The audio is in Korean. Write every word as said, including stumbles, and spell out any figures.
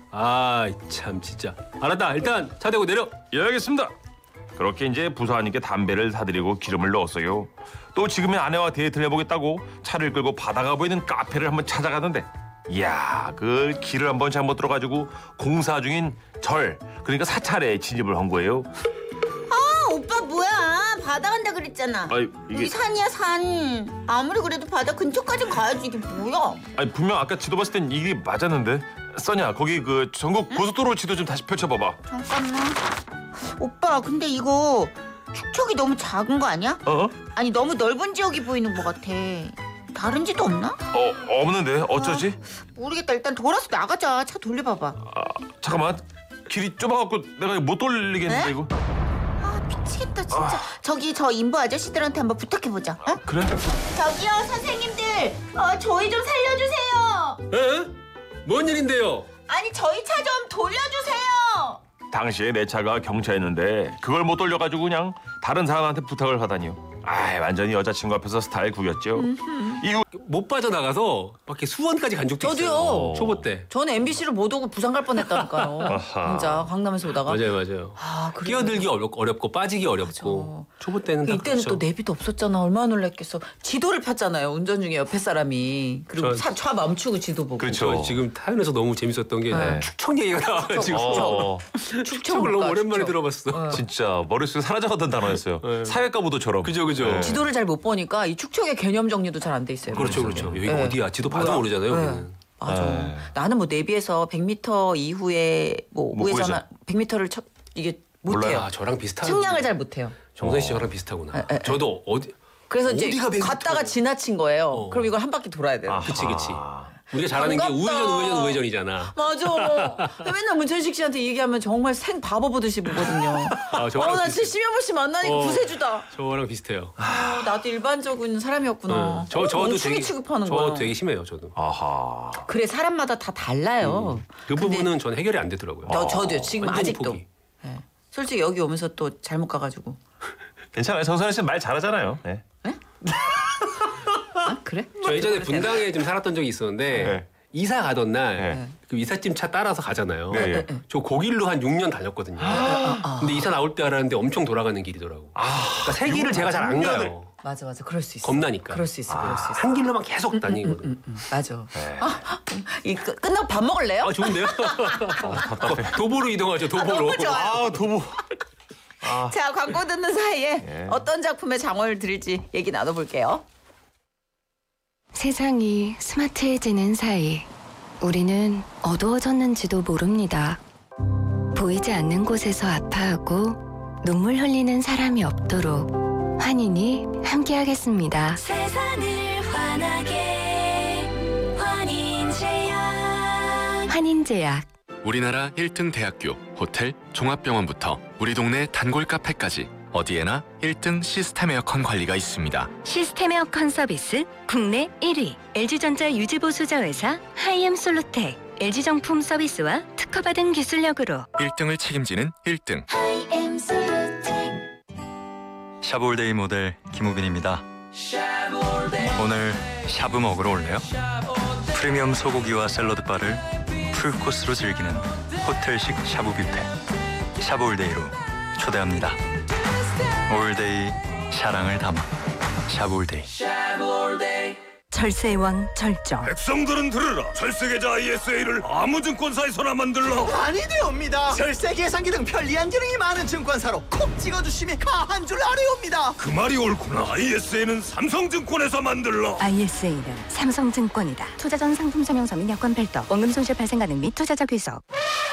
아, 참 진짜. 알았다. 일단 차 대고 내려. 예, 알겠습니다. 그렇게 이제 부사님께 담배를 사드리고 기름을 넣었어요. 또 지금의 아내와 데이트를 해보겠다고 차를 끌고 바다가 보이는 카페를 한번 찾아가는데, 이야, 그 길을 한번 잘못 들어가지고 공사 중인 절, 그러니까 사찰에 진입을 한 거예요. 아, 오빠 뭐야? 바다 간다 그랬잖아. 아이, 이게- 여기 산이야, 산. 아무리 그래도 바다 근처까지 가야지. 이게 뭐야? 아니 분명 아까 지도 봤을 땐 이게 맞았는데. 써냐, 거기 그 전국 고속도로 지도 좀 다시 펼쳐봐봐. 잠깐만. 오빠, 근데 이거 축척이 너무 작은 거 아니야? 어? 아니, 너무 넓은 지역이 보이는 것 같아. 다른 지도 없나? 어, 없는데 어쩌지? 모르겠다. 일단 돌아서 나가자. 차 돌려봐봐. 아, 잠깐만, 길이 좁아갖고 내가 이거 못 돌리겠는데. 에? 이거. 아, 미치겠다 진짜. 저기 저 인부 아저씨들한테 한번 부탁해보자. 어? 그래? 저기요, 선생님들. 어, 저희 좀 살려주세요. 에? 뭔 일인데요? 아니, 저희 차 좀 돌려주세요. 당시에 내 차가 경차였는데 그걸 못 돌려가지고 그냥 다른 사람한테 부탁을 하다니요. 아, 완전히 여자친구 앞에서 스타일 구겼죠. 이후 못 빠져나가서 밖에 수원까지 간 적도 있어요. 저도요. 초보 때. 저는 엠비씨를 못 오고 부산 갈 뻔했다니까요. 아하. 진짜 강남에서 오다가. 맞아요, 맞아요. 아, 그래. 끼어들기 어렵, 어렵고 빠지기 어렵고. 초보 때는 다 이때는 그렇죠. 또 내비도 없었잖아. 얼마나 놀랐겠어. 지도를 폈잖아요. 운전 중에 옆에 사람이. 그리고 저- 차, 차 멈추고 지도 보고. 그렇죠. 저 지금 타연에서 너무 재밌었던 게 네. 축척 얘기가 나와가지고 어, 축척을 너무 오랜만에 축척. 들어봤어. 진짜 머릿속에 사라져가던 단어였어요. 네. 사회과부도처럼. 그죠, 그죠. 네. 지도를 잘 못 보니까 이 축척의 개념 정리도 잘 안 돼 있어요. 그렇죠, 머릿속에. 그렇죠. 여기가 네. 어디야? 지도 봐도 뭐야? 모르잖아요. 네. 우리는. 맞아. 네. 나는 뭐 내비에서 백 미터 이후에 뭐 뭐 우회전 우회전. 백 미터를 쳐, 이게 몰라요. 못해요. 아, 저랑 비슷한. 측량을 잘 못해요. 정선 씨 저랑 비슷하구나. 에, 에, 에. 저도 어디 그래서 이제 어디가 백 미터예요? 갔다가 지나친 거예요. 어. 그럼 이걸 한 바퀴 돌아야 돼요. 아하. 그치, 그치. 우리가 잘하는 게 반갑다. 우회전, 우회전, 우회전이잖아. 맞아. 맨날 문천식 씨한테 얘기하면 정말 생 바보 보듯이 보거든요. 아, 저랑 어, 나 비슷해. 진짜 심현보 씨 만나니까 어. 구세주다. 저랑 비슷해요. 어, 나도 일반적인 사람이었구나. 네. 저 저도 멍충이 되게 취급하는 저 거야. 되게 심해요. 저도. 아하. 그래 사람마다 다 달라요. 그 근데 부분은 전 해결이 안 되더라고요. 너 저도요. 지금 완전히 아직도. 포기. 네. 솔직히 여기 오면서 또 잘못 가가지고. 괜찮아요. 정선혜 씨는 말 잘하잖아요. 네. 아 그래? 저 예전에 분당에 좀 살았던 적이 있었는데 네. 이사 가던 날 네. 그 이삿짐 차 따라서 가잖아요. 네, 네. 저 거길로 한 육 년 다녔거든요. 근데 이사 나올 때 알았는데 엄청 돌아가는 길이더라고. 그러니까 세 길을 제가 잘 안 가요. 맞아 맞아. 그럴 수 있어. 겁나니까. 그럴 수 있어. 그럴 수 있어. 한 길로만 계속 다니거든. 음, 음, 맞아. 네. 아, 이 끝- 끝나고 밥 먹을래요? 아 좋은데요? 도보로 이동하죠. 도보로. 너무 좋아요. 아, 도보. 자 광고 듣는 사이에 예. 어떤 작품에 장원을 드릴지 얘기 나눠볼게요. 세상이 스마트해지는 사이 우리는 어두워졌는지도 모릅니다. 보이지 않는 곳에서 아파하고 눈물 흘리는 사람이 없도록 환인이 함께하겠습니다. 세상을 환하게 환인제약. 환인제약. 우리나라 일 등 대학교, 호텔, 종합병원부터 우리 동네 단골 카페까지 어디에나 일 등 시스템 에어컨 관리가 있습니다. 시스템 에어컨 서비스 국내 일 위. 엘지전자 유지보수자회사 하이엠솔루텍. 엘지정품 서비스와 특허받은 기술력으로 일 등을 책임지는 일 등. 샤브올데이 모델 김우빈입니다. 오늘 샤브 먹으러 올래요? 프리미엄 소고기와 샐러드 바를 풀코스로 즐기는 호텔식 샤브 뷔페. 샤브올데이로 초대합니다. 올데이 사랑을 담아 샤브올데이. 절세의 왕 절정. 백성들은 들으라. 절세계좌 아이에스에이를 아무 증권사에서나 만들라. 아니 되옵니다. 절세 계산기 등 편리한 기능이 많은 증권사로 콕 찍어주시면 가한 줄 아래옵니다. 그 말이 옳구나. 아이에스에이는 삼성증권에서 만들라. 아이에스에이는 삼성증권이다. 투자 전 상품 설명서 및 약관 별도, 원금 손실 발생 가능 및 투자자 귀속.